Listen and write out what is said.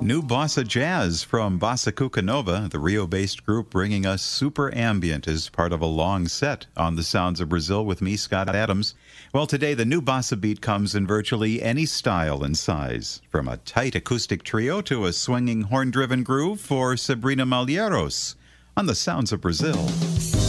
New bossa jazz from Bossa Cuca Nova, the Rio-based group bringing us super ambient as part of a long set on the Sounds of Brazil with me, Scott Adams. Well, today the new bossa beat comes in virtually any style and size, from a tight acoustic trio to a swinging horn-driven groove for Sabrina Malheiros on the Sounds of Brazil.